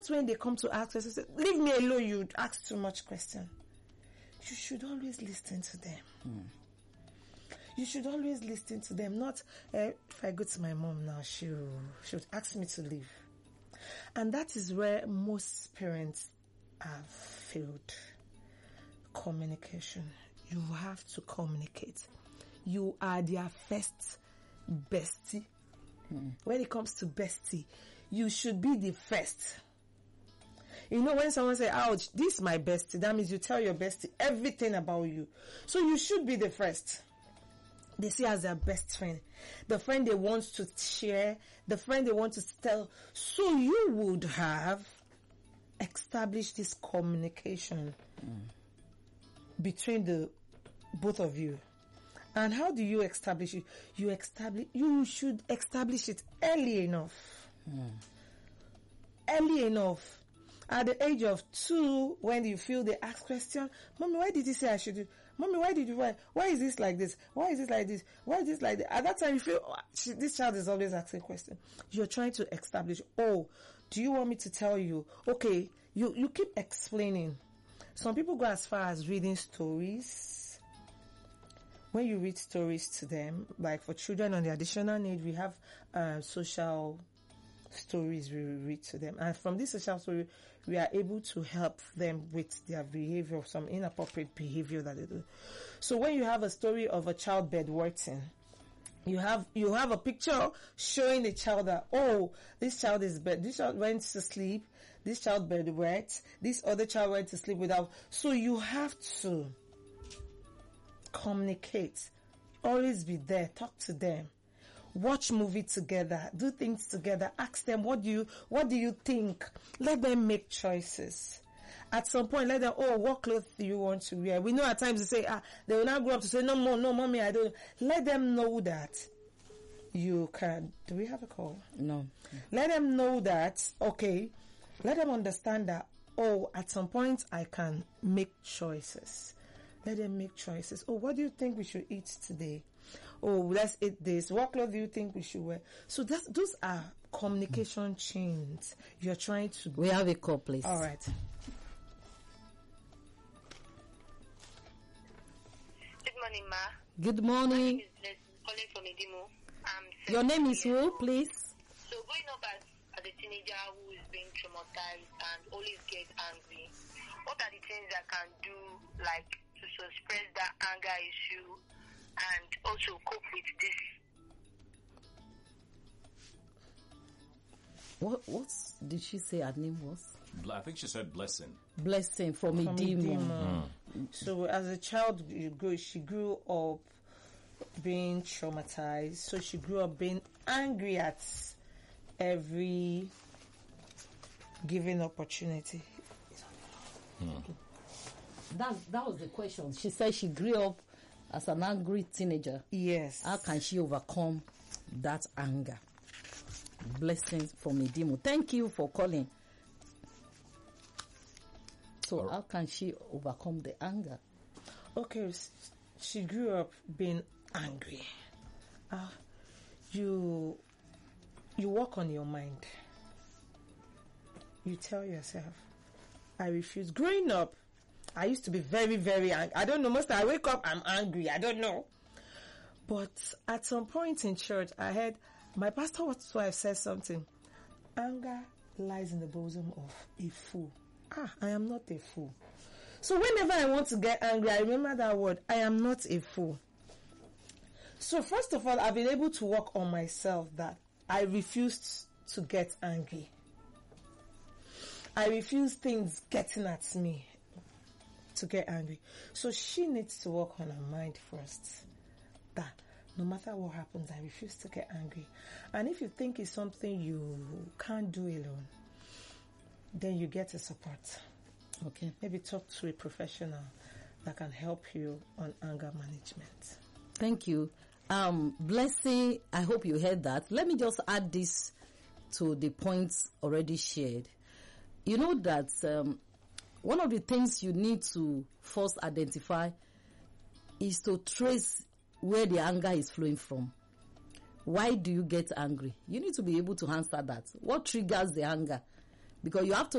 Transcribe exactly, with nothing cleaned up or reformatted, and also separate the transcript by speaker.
Speaker 1: when they come to ask us, say, leave me alone, you ask too much question. You should always listen to them. Mm. You should always listen to them. Not, uh, if I go to my mom now, she'll, she'll ask me to leave. And that is where most parents have failed. Communication. You have to communicate. You are their first bestie. Mm. When it comes to bestie, you should be the first. You know, when someone say, ouch, this is my bestie, that means you tell your bestie everything about you. So you should be the first. They see as their best friend. The friend they want to share, the friend they want to tell. So you would have established this communication mm. between the both of you. And how do you establish it? You establish, you should establish it early enough. Mm. Early enough. At the age of two, when you feel they ask question, Mommy, why did you say I should do? Mommy, why did you, why, why is this like this? Why is this like this? Why is this like that? At that time, you feel, oh, she, this child is always asking questions. You're trying to establish, oh, do you want me to tell you? Okay, you, you keep explaining. Some people go as far as reading stories. When you read stories to them, like for children on the additional need, we have uh, social stories we read to them, and from this social story we are able to help them with their behavior, some inappropriate behavior that they do. So when you have a story of a child bedwetting, you have you have a picture showing the child that, oh, this child is bed this child went to sleep, this child bedwet, this other child went to sleep without. So you have to communicate, always be there, talk to them. Watch movie together, do things together, ask them, what do you, what do you think? Let them make choices. At some point, let them, oh, what clothes do you want to wear? We know at times they say, ah, they will not grow up to say, no more, no, mommy, I don't. Let them know that you can. Do we have a call?
Speaker 2: No.
Speaker 1: Let them know that, okay, let them understand that, oh, at some point I can make choices. Let them make choices. Oh, what do you think we should eat today? Oh, let's eat this. What clothes do you think we should wear? So that's, those are communication chains you're trying to...
Speaker 2: We have a call, please.
Speaker 1: All right.
Speaker 3: Good morning, ma.
Speaker 2: Good morning.
Speaker 3: My name is Blessing, calling from Idimo. I'm
Speaker 2: Your name is who, please?
Speaker 3: So growing up as, as a teenager who is being traumatized and always gets angry, what are the things I can do, like, to suppress that anger issue and also cope with this?
Speaker 2: What what did she say her name was?
Speaker 4: I think she said Blessing.
Speaker 2: Blessing from, from Idimo.
Speaker 1: Mm. So as a child, you grew, she grew up being traumatized. So she grew up being angry at every given opportunity.
Speaker 2: Mm. That that was the question. She said she grew up as an angry teenager.
Speaker 1: Yes.
Speaker 2: How can she overcome that anger? Blessings from Idimo. Thank you for calling. So how can she overcome the anger?
Speaker 1: Okay, she grew up being angry. Uh, you you work on your mind. You tell yourself, I refuse. Growing up, I used to be very, very angry. I don't know. Most I wake up, I'm angry. I don't know. But at some point in church, I heard my pastor's wife said something. Anger lies in the bosom of a fool. Ah, I am not a fool. So whenever I want to get angry, I remember that word. I am not a fool. So first of all, I've been able to work on myself that I refused to get angry. I refuse things getting at me to get angry. So she needs to work on her mind first. That no matter what happens, I refuse to get angry. And if you think it's something you can't do alone, then you get a support.
Speaker 2: Okay.
Speaker 1: Maybe talk to a professional that can help you on anger management.
Speaker 2: Thank you. Um, Blessing, I hope you heard that. Let me just add this to the points already shared. You know that um, one of the things you need to first identify is to trace where the anger is flowing from. Why do you get angry? You need to be able to answer that. What triggers the anger? because you have to